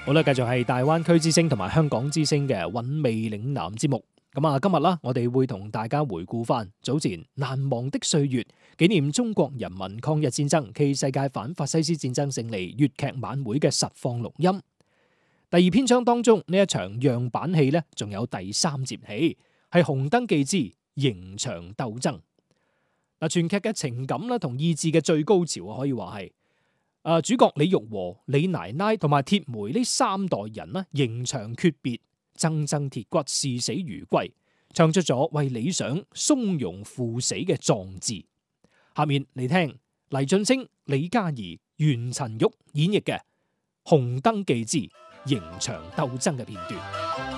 好啦，繼續係大灣區之聲同埋香港之聲嘅韻味嶺南節目。咁啊，今日啦，我哋會同大家回顧翻早前難忘的歲月，紀念中國人民抗日戰爭暨世界反法西斯戰爭勝利粵劇晚會嘅實況錄音。第二篇章當中呢一場樣板戲呢，仲有第三節戲係《紅燈記之刑場鬥爭》。嗱，全劇嘅情感啦同意志嘅最高潮啊，可以話係。主角李玉和、李奶奶同埋鐵梅呢三代人啦，刑場訣別，錚錚鐵骨，視死如歸，唱出咗為理想從容赴死嘅壯志。下面嚟聽黎俊升、李嘉怡、袁陳玉演繹嘅《紅燈記之刑場鬥爭》嘅片段。